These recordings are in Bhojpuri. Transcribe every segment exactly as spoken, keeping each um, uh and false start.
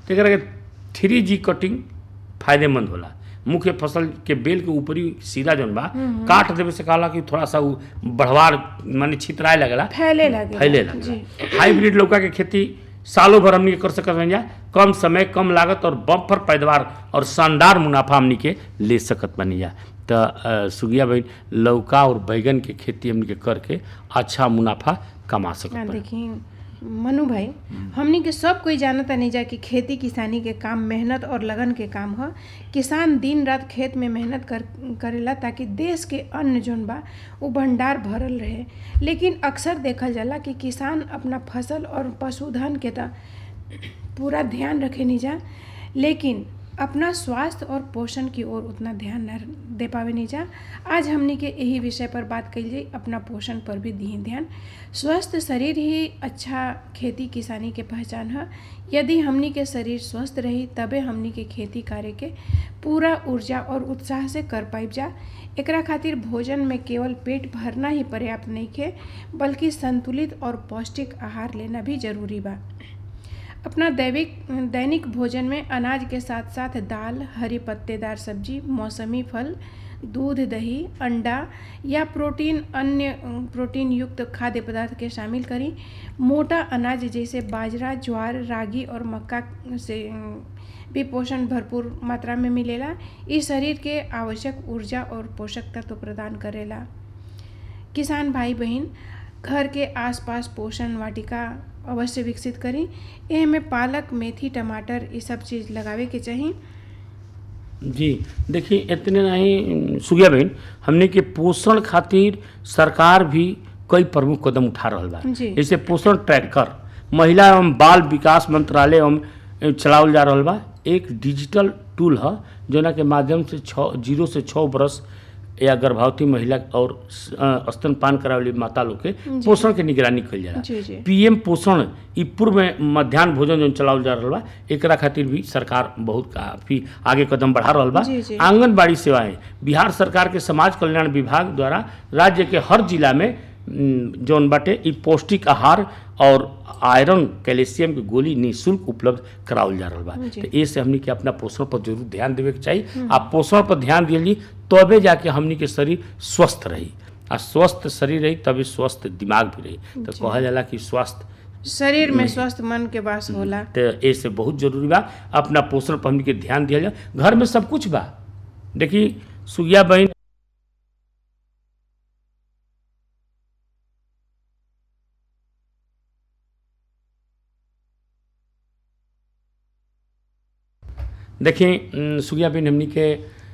तो एकरा के थ्री जी कटिंग फायदेमंद होला। मुख्य फसल के बेल के ऊपरी सीधा जौन बा काट देवे से कहला कि थोड़ा सा उ बढ़वार माने छितराए लगेला, फैले लगे फैले लगेला। हाइब्रिड लौका के खेती सालों भर हमनी के कर सकत बन जा, कम समय कम लागत और बम्पर पैदावार और शानदार मुनाफा हमनी के ले सकत बनी जा। तो सुगिया बहन लौका और बैगन के खेती हमनी के करके अच्छा मुनाफा कमा सकत बा। देखिए मनु भाई, हमनी के सब कोई जानता नहीं जा कि खेती किसानी के काम मेहनत और लगन के काम ह। किसान दिन रात खेत में मेहनत कर करेला ताकि देश के अन्न जोन बा वो भंडार भरल रहे। लेकिन अक्सर देखल जाला कि किसान अपना फसल और पशुधन के त पूरा ध्यान रखे नहीं जा, लेकिन अपना स्वास्थ्य और पोषण की ओर उतना ध्यान न दे पावे नहीं जा। आज हमनी के यही विषय पर बात कल जाए, अपना पोषण पर भी दी ध्यान। स्वस्थ शरीर ही अच्छा खेती किसानी के पहचान है। यदि हमनी के शरीर स्वस्थ रही तबे हमनी के खेती करे के पूरा ऊर्जा और उत्साह से कर पाइब जा। एकरा खातिर भोजन में केवल पेट भरना ही पर्याप्त नहीं है, बल्कि संतुलित और पौष्टिक आहार लेना भी जरूरी बा। अपना दैविक दैनिक भोजन में अनाज के साथ साथ दाल, हरी पत्तेदार सब्जी, मौसमी फल, दूध, दही, अंडा या प्रोटीन अन्य प्रोटीन युक्त खाद्य पदार्थ के शामिल करी। मोटा अनाज जैसे बाजरा, ज्वार, रागी और मक्का से भी पोषण भरपूर मात्रा में मिलेला। इस शरीर के आवश्यक ऊर्जा और पोषक तत्व प्रदान करेला। किसान भाई बहन घर के आसपास पोषण वाटिका अवश्य विकसित करी। एह में पालक, मेथी, टमाटर ये सब चीज़ लगावे के चाहिए। जी देखिए, इतने नहीं सुगिया बहन, हमने के पोषण खातिर सरकार भी कई प्रमुख कदम उठा रहा बा। जैसे पोषण ट्रैकर महिला एवं बाल विकास मंत्रालय एवं चलावल जा रहा बा। एक डिजिटल टूल है जोना के माध्यम से छः जीरो से छः बरस या गर्भवती महिला और स्तनपान करावे माता लोग के पोषण के निगरानी कल जाला। पीएम पोषण ई पूर्व मध्याह्न भोजन जो चलावल जा रहा बा, एकरा खातिर भी सरकार बहुत काफी आगे कदम बढ़ा रहा बा। आंगनबाड़ी सेवाएं बिहार सरकार के समाज कल्याण विभाग द्वारा राज्य के हर जिला में जौन बाटे ई पौष्टिक आहार और आयरन कैल्शियम की गोली निःशुल्क उपलब्ध करावल जा रहा बा। तो ये से हमनी के अपना पोषण पर जरूर ध्यान देवे के चाहिए। आप पोषण पर ध्यान दिली तबे जाके हमनी के शरीर स्वस्थ रही, आ स्वस्थ शरीर रही तभी स्वस्थ दिमाग भी रही। तो कहल जाला कि स्वस्थ शरीर में स्वस्थ मन के वास होला। तो ये से बहुत जरूरी बा अपना पोषण पर हमनी के ध्यान दिया जाए। घर में सब कुछ बा। देखिए सुगिया बहन, देखिए सुगिया बहन, हमनी के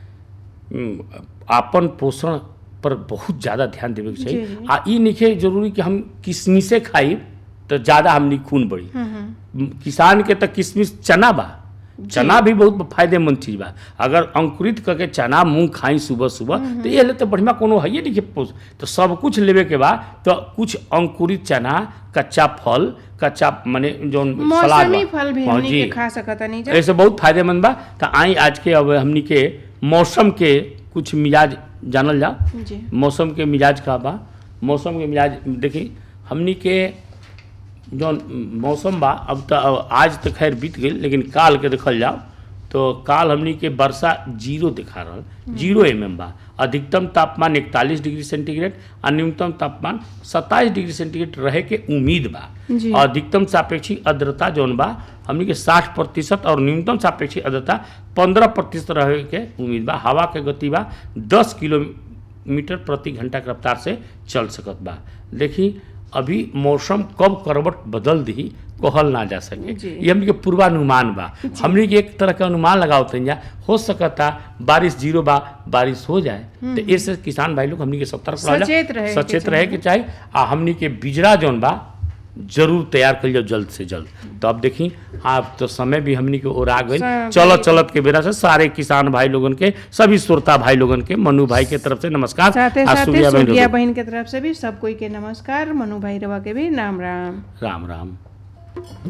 आपन पोषण पर बहुत ज़्यादा ध्यान देवे के चाहिए। आ ई नहीं जरूरी कि हम किशमिशे खाई तो ज़्यादा हमनी खून बढ़ी। किसान के तो किशमिश चना बा, चना भी बहुत फायदेमंद चीज़ बा। अगर अंकुरित करके चना मूंग खाई सुबह सुबह तो ये ले तो बढ़िया कोनो है नहीं। तो सब कुछ लेवे के बाद तो कुछ अंकुरित चना, कच्चा फल, कच्चा माने जो सलाद फल भी हमनी के खा सकता नहीं। ऐसे बहुत फायदेमंद बा। तो आई आज के अब हमनी के मौसम के कुछ मिजाज जानल जाओ। मौसम के मिजाज का बा। मौसम के मिजाज देखी हमनी के जो मौसम बा, अब तो आज तो खैर बीत गई, लेकिन काल के देखल जाओ तो काल हमनी के वर्षा जीरो दिखा रहा, जीरो एम एम बा। अधिकतम तापमान इकतालीस डिग्री सेंटीग्रेड और न्यूनतम तापमान सत्ताईस डिग्री सेंटीग्रेड रहे के उम्मीद बा। और अधिकतम सापेक्षिक आर्द्रता जौन बा हमनी के साठ प्रतिशत और न्यूनतम सापेक्षिक आर्द्रता पंद्रह प्रतिशत रहे के उम्मीद बा। हवा के गति बा दस किलोमीटर प्रति घंटा की रफ्तार से चल सकत बा। देखी अभी मौसम कब करवट बदल दी कहल ना जा सके, ये हमनी के पूर्वानुमान बा। हमनी के एक तरह का अनुमान लगाओ जा, हो सकता बारिश जीरो बा, बारिश हो जाए। तो इससे किसान भाई लोग हमनी के सतर्क सचेत रहे सचेत रहे के चाहिए। आ हमनी के बिजरा जौन बा जरूर तैयार कर जाओ जल्द से जल्द। तो अब देखी आप तो समय भी हमनी के ओर आ गई, चलत चलत के बेरा से सारे किसान भाई लोगन के, सभी श्रोता भाई लोगन के, मनु भाई के तरफ से नमस्कार। साथे साथे सुगिया बहन के तरफ से भी सब कोई के नमस्कार। मनु भाई रवा के भी राम राम। राम राम।